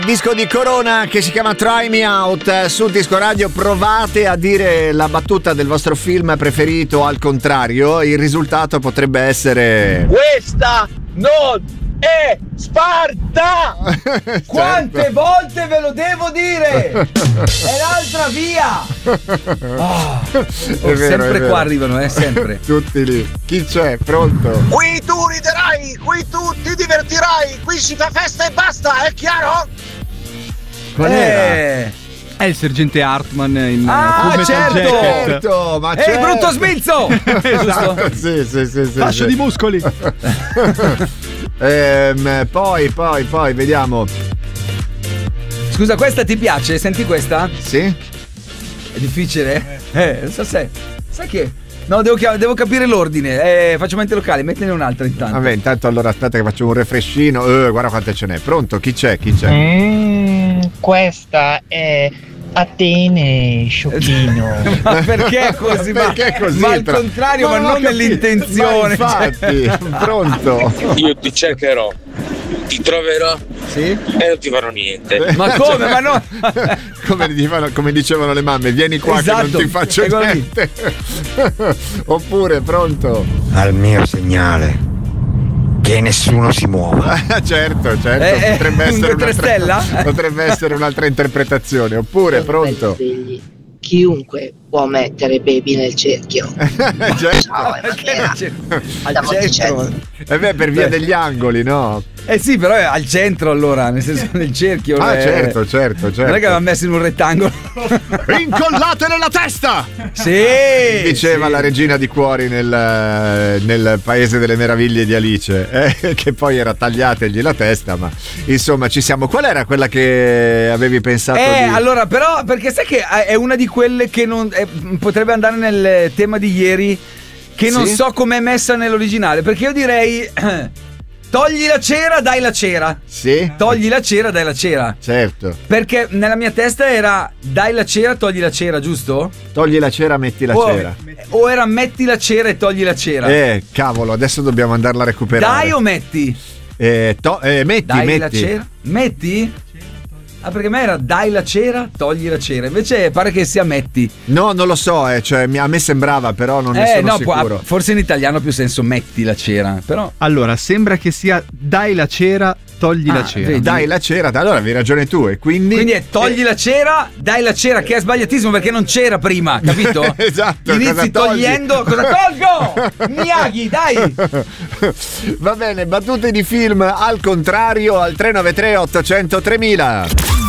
Disco di Corona che si chiama Try Me Out su Disco Radio. Provate a dire la battuta del vostro film preferito al contrario, il risultato potrebbe essere: questa non è Sparta! Quante volte ve lo devo dire? È l'altra via! È vero, sempre qua arrivano, sempre. Tutti lì. Chi c'è? Pronto? Qui tu riderai, qui tu ti divertirai, qui si fa festa e basta, è chiaro? Qual era? È il sergente Hartman in Ah, certo! Ma Ehi, brutto smilzo! Esatto, sì. Fascio di muscoli. Poi vediamo. Scusa, questa ti piace? Senti questa? Sì? È difficile? Non so se. Sai che. No, devo capire l'ordine. Faccio mente locale, mettene un'altra intanto. Vabbè, intanto allora aspetta che faccio un refreshino. Guarda quante ce n'è. Pronto? Chi c'è? Questa è Atene, sciocchino. Ma perché così? Perché così? Ma al contrario, ma non nell'intenzione. Ma infatti, pronto? Io ti cercherò, ti troverò, sì? E non ti farò niente. Ma come? Ma no? come dicevano le mamme, vieni qua, esatto, che non ti faccio niente. Oppure, pronto? Al mio segnale, che nessuno si muova. Certo, potrebbe essere potrebbe essere un'altra interpretazione. Oppure, pronto? Chiunque può mettere Baby nel cerchio. Ciao, per via degli angoli, no? Sì, però è al centro, allora, nel senso nel cerchio. Certo. Non è che l'aveva messo in un rettangolo. Incollatele la testa! Sì! Diceva la regina di cuori nel Paese delle Meraviglie di Alice, che poi era tagliategli la testa, ma insomma ci siamo. Qual era quella che avevi pensato di... allora, però, perché sai che è una di quelle che non potrebbe andare nel tema di ieri, che non so com'è messa nell'originale, perché io direi togli la cera, dai la cera. Sì? Togli la cera, dai la cera. Certo. Perché nella mia testa era dai la cera, togli la cera, giusto? Togli la cera, metti la cera. O era metti la cera e togli la cera. Cavolo, adesso dobbiamo andarla a recuperare. Dai o metti? Metti. Dai la cera. Metti? Ah, perché a me era dai la cera, togli la cera. Invece pare che sia metti. No, non lo so, cioè a me sembrava, però non ne sono sicuro. Forse in italiano ha più senso metti la cera, però. Allora, sembra che sia dai la cera, togli la cera. Vedi? Dai la cera, allora avevi ragione tu, e quindi è togli la cera, dai la cera, che è sbagliatissimo perché non c'era prima, capito? Esatto. Inizi togliendo, cosa tolgo? Miyagi, dai! Va bene, battute di film al contrario al 393 800 3000.